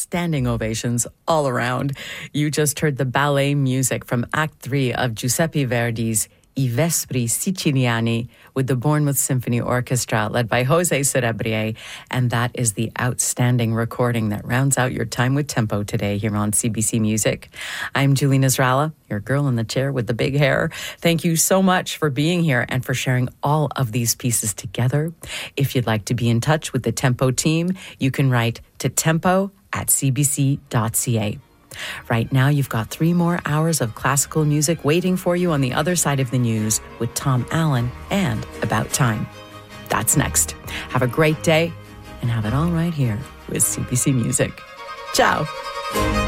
standing ovations all around. You just heard the ballet music from Act 3 of Giuseppe Verdi's I Vespri Siciliani with the Bournemouth Symphony Orchestra led by Jose Cerebrier, and that is the outstanding recording that rounds out your time with tempo today here on CBC Music. I'm Julie Nasrallah, your girl in the chair with the big hair. Thank you so much for being here and for sharing all of these pieces together. If you'd like to be in touch with the Tempo team, you can write to tempo@cbc.ca. Right now, you've got 3 more hours of classical music waiting for you on the other side of the news with Tom Allen and About Time. That's next. Have a great day and have it all right here with CBC Music. Ciao.